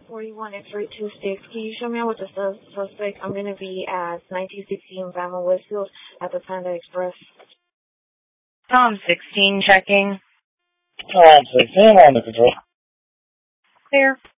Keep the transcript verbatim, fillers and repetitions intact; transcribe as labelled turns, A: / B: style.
A: forty-one X-ray two six. Can you show me out with the sus- suspect? I'm going to be at nineteen sixteen Bama Westfield at the Panda Express.
B: Tom sixteen checking.
C: Tom sixteen on the control.
B: Clear.